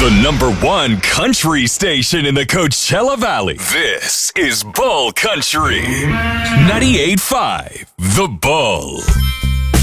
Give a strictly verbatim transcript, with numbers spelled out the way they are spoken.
The number one country station in the Coachella Valley. This is Bull Country. ninety-eight point five The Bull.